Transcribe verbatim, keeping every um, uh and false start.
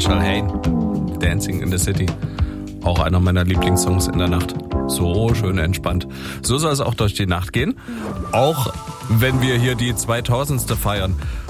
Marshall Hayne, Dancing in the City. Auch einer meiner Lieblingssongs in der Nacht. So schön entspannt. So soll es auch durch die Nacht gehen. Auch wenn wir hier die zweitausendste feiern.